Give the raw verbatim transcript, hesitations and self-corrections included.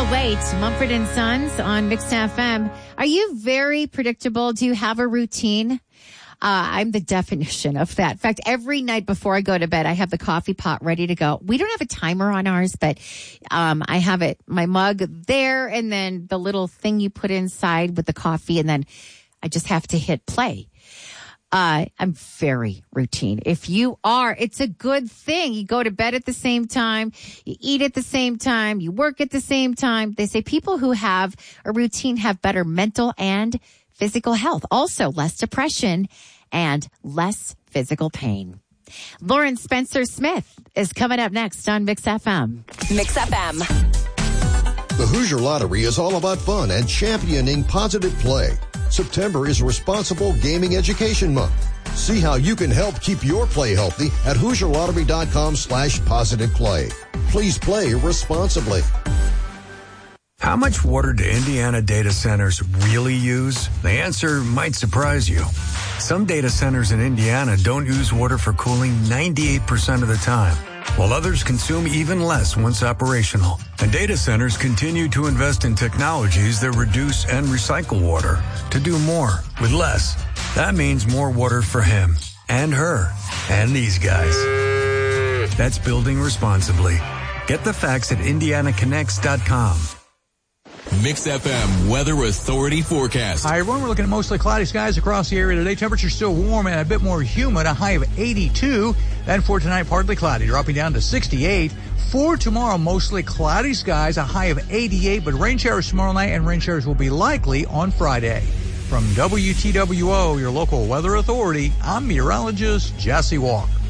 oh wait, Mumford and Sons on Mixed F M. Are you very predictable? Do you have a routine? Uh, I'm the definition of that. In fact, every night before I go to bed, I have the coffee pot ready to go. We don't have a timer on ours, but um, I have it, my mug there, and then the little thing you put inside with the coffee, and then I just have to hit play. Uh, I'm very routine. If you are, it's a good thing. You go to bed at the same time, you eat at the same time, you work at the same time. They say people who have a routine have better mental and physical health. Also, less depression and less physical pain. Lauren Spencer Smith is coming up next on Mix F M. Mix F M. The Hoosier Lottery is all about fun and championing positive play. September is Responsible Gaming Education Month. See how you can help keep your play healthy at Hoosier Lottery dot com slash positive play. Please play responsibly. How much water do Indiana data centers really use? The answer might surprise you. Some data centers in Indiana don't use water for cooling ninety-eight percent of the time, while others consume even less once operational. And data centers continue to invest in technologies that reduce and recycle water to do more with less. That means more water for him and her and these guys. That's building responsibly. Get the facts at indiana connects dot com. Mix F M Weather Authority forecast. Hi, everyone. We're looking at mostly cloudy skies across the area today. Temperature still warm and a bit more humid, a high of eighty-two. Then for tonight, partly cloudy, dropping down to sixty-eight. For tomorrow, mostly cloudy skies, a high of eighty-eight, but rain showers tomorrow night, and rain showers will be likely on Friday. From W T W O, your local weather authority, I'm meteorologist Jesse Walker.